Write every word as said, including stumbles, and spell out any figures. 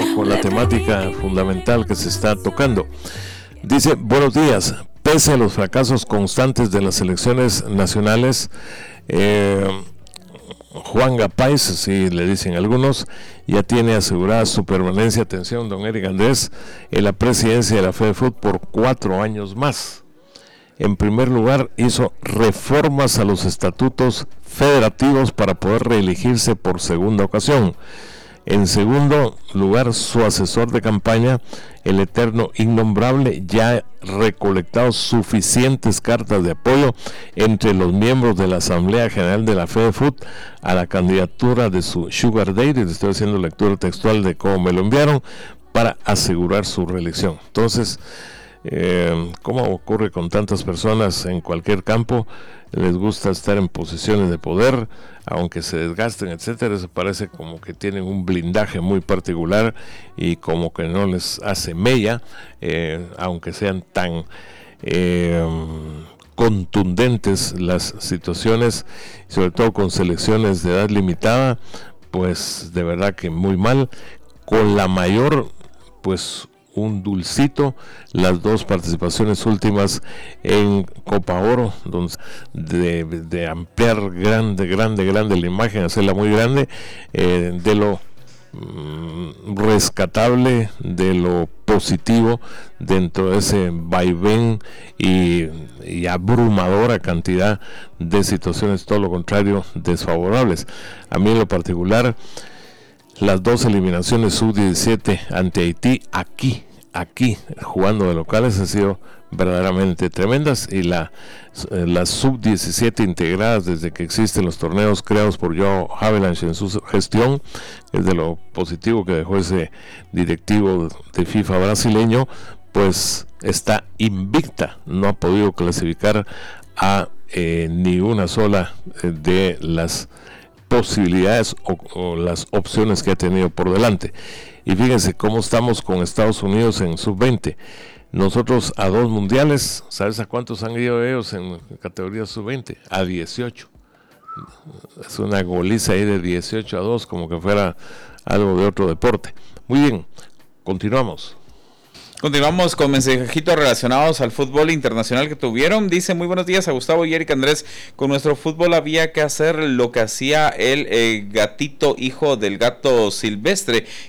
con la temática fundamental que se está tocando. Dice, buenos días, pese a los fracasos constantes de las selecciones nacionales, eh, Juan Gapais, así le dicen algunos, ya tiene asegurada su permanencia, atención don Eric Andrés, en la presidencia de la FEDEFUT por cuatro años más. En primer lugar, hizo reformas a los estatutos federativos para poder reelegirse por segunda ocasión. En segundo lugar, su asesor de campaña, el eterno innombrable, ya ha recolectado suficientes cartas de apoyo entre los miembros de la Asamblea General de la FEDEFUT a la candidatura de su Sugar Daddy, le estoy haciendo lectura textual de cómo me lo enviaron, para asegurar su reelección. Entonces, Eh, como ocurre con tantas personas en cualquier campo, les gusta estar en posiciones de poder, aunque se desgasten, etcétera. Se parece como que tienen un blindaje muy particular y como que no les hace mella, eh, aunque sean tan eh, contundentes las situaciones, sobre todo con selecciones de edad limitada, pues de verdad que muy mal. Con la mayor, pues un dulcito, las dos participaciones últimas en Copa Oro, donde de, de ampliar grande, grande, grande la imagen, hacerla muy grande, eh, de lo mm, rescatable, de lo positivo dentro de ese vaivén y, y abrumadora cantidad de situaciones, todo lo contrario, desfavorables. A mí en lo particular, las dos eliminaciones sub diecisiete ante Haití, aquí, aquí, jugando de locales, han sido verdaderamente tremendas, y la, las sub diecisiete integradas desde que existen los torneos creados por Joao Havelange en su gestión, es de lo positivo que dejó ese directivo de FIFA brasileño, pues está invicta, no ha podido clasificar a eh, ni una sola de las posibilidades o, o las opciones que ha tenido por delante. Y fíjense cómo estamos con Estados Unidos en sub veinte. Nosotros a dos mundiales, ¿sabes a cuántos han ido ellos en categoría sub veinte? A dieciocho. Es una goliza ahí de dieciocho a dos, como que fuera algo de otro deporte. Muy bien, continuamos. Continuamos con mensajitos relacionados al fútbol internacional que tuvieron. Dice, muy buenos días a Gustavo y Eric Andrés. Con nuestro fútbol había que hacer lo que hacía el eh, gatito hijo del gato silvestre,